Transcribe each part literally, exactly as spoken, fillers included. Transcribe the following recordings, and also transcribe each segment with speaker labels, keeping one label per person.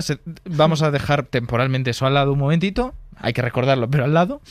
Speaker 1: Vamos a dejar temporalmente eso al lado un momentito, hay que recordarlo, pero al lado.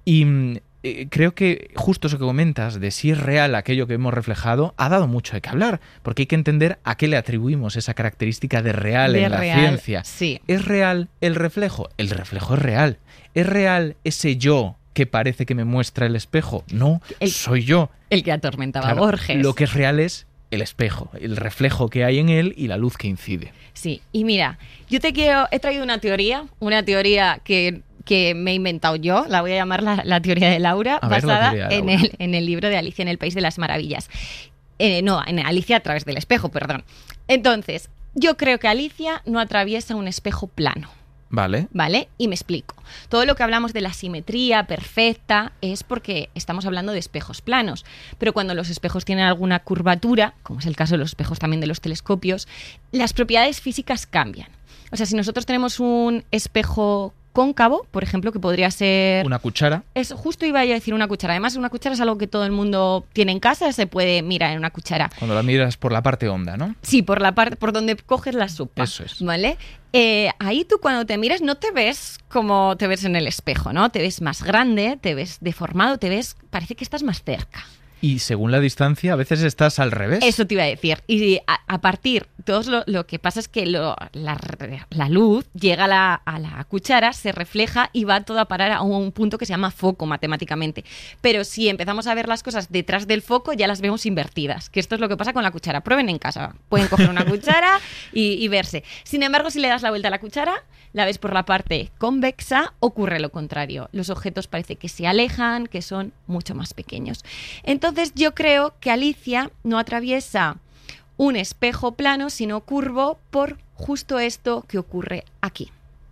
Speaker 1: Y eh, creo que justo eso que comentas de si es real aquello que hemos reflejado ha dado mucho de qué hablar, porque hay que entender a qué le atribuimos esa característica de real
Speaker 2: de
Speaker 1: en la
Speaker 2: real,
Speaker 1: ciencia.
Speaker 2: Sí.
Speaker 1: ¿Es real el reflejo? El reflejo es real. ¿Es real ese yo que parece que me muestra el espejo? No, el, soy yo.
Speaker 2: El que atormentaba
Speaker 1: claro,
Speaker 2: a Borges.
Speaker 1: Lo que es real es el espejo, el reflejo que hay en él y la luz que incide.
Speaker 2: Sí, y mira, yo te quiero, he traído una teoría, una teoría que, que me he inventado yo, la voy a llamar la, la teoría de Laura,
Speaker 1: a ver,
Speaker 2: basada
Speaker 1: teoría de
Speaker 2: en,
Speaker 1: Laura.
Speaker 2: El, en el libro de Alicia en el País de las Maravillas. Eh, no, en Alicia a través del espejo, perdón. Entonces, yo creo que Alicia no atraviesa un espejo plano.
Speaker 1: Vale.
Speaker 2: ¿Vale? Y me explico. Todo lo que hablamos de la simetría perfecta es porque estamos hablando de espejos planos. Pero cuando los espejos tienen alguna curvatura, como es el caso de los espejos también de los telescopios, las propiedades físicas cambian. O sea, si nosotros tenemos un espejo cóncavo, por ejemplo, que podría ser...
Speaker 1: Una cuchara.
Speaker 2: Eso, justo iba a decir una cuchara. Además, una cuchara es algo que todo el mundo tiene en casa, se puede mirar en una cuchara.
Speaker 1: Cuando la miras por la parte honda, ¿no?
Speaker 2: Sí, por la parte por donde coges la sopa.
Speaker 1: Eso es.
Speaker 2: ¿Vale? Eh, ahí tú cuando te miras no te ves como te ves en el espejo, ¿no? Te ves más grande, te ves deformado, te ves... Parece que estás más cerca.
Speaker 1: Y según la distancia, a veces estás al revés.
Speaker 2: Eso te iba a decir. Y a, a partir, todo lo, lo que pasa es que lo, la, la luz llega a la, a la cuchara, se refleja y va todo a parar a un punto que se llama foco matemáticamente. Pero si empezamos a ver las cosas detrás del foco, ya las vemos invertidas. Que esto es lo que pasa con la cuchara. Prueben en casa. Pueden coger una cuchara y, y verse. Sin embargo, si le das la vuelta a la cuchara, la ves por la parte convexa, ocurre lo contrario. Los objetos parece que se alejan, que son mucho más pequeños. Entonces, Entonces yo creo que Alicia no atraviesa un espejo plano, sino curvo por justo esto que ocurre aquí.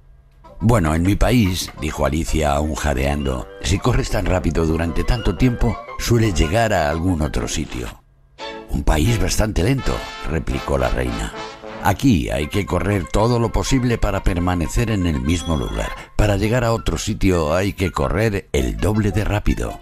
Speaker 3: Bueno, en mi país, dijo Alicia aún jadeando, si corres tan rápido durante tanto tiempo, sueles llegar a algún otro sitio. Un país bastante lento, replicó la reina. Aquí hay que correr todo lo posible para permanecer en el mismo lugar. Para llegar a otro sitio hay que correr el doble de rápido.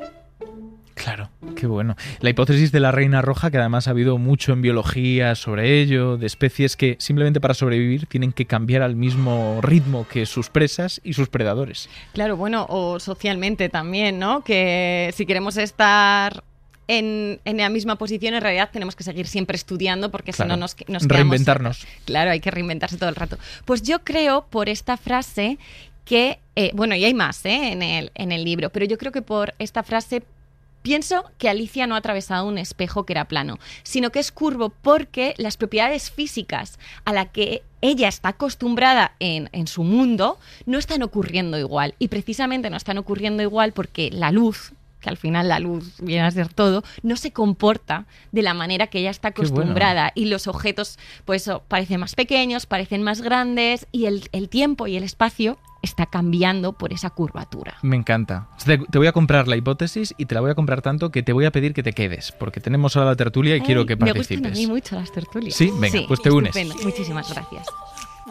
Speaker 1: Claro, qué bueno. La hipótesis de la reina roja, que además ha habido mucho en biología sobre ello, de especies que simplemente para sobrevivir tienen que cambiar al mismo ritmo que sus presas y sus predadores.
Speaker 2: Claro, bueno, o socialmente también, ¿no? Que si queremos estar en, en la misma posición, en realidad tenemos que seguir siempre estudiando porque
Speaker 1: Claro.
Speaker 2: si no nos, nos quedamos...
Speaker 1: Reinventarnos.
Speaker 2: Claro, hay que reinventarse todo el rato. Pues yo creo, por esta frase, que... Eh, bueno, y hay más ¿eh? en, el, en el libro, pero yo creo que por esta frase... Pienso que Alicia no ha atravesado un espejo que era plano, sino que es curvo porque las propiedades físicas a las que ella está acostumbrada en, en su mundo no están ocurriendo igual. Y precisamente no están ocurriendo igual porque la luz, que al final la luz viene a ser todo, no se comporta de la manera que ella está acostumbrada.
Speaker 1: Qué bueno.
Speaker 2: Y los objetos, pues eso, parecen más pequeños, parecen más grandes y el, el tiempo y el espacio está cambiando por esa curvatura.
Speaker 1: Me encanta. Te, te voy a comprar la hipótesis y te la voy a comprar tanto que te voy a pedir que te quedes, porque tenemos ahora la tertulia y
Speaker 2: Ay,
Speaker 1: quiero que
Speaker 2: me
Speaker 1: participes.
Speaker 2: gustan a mí mucho las tertulias.
Speaker 1: Sí, venga, pues te unes.
Speaker 2: Estupendo. Muchísimas gracias.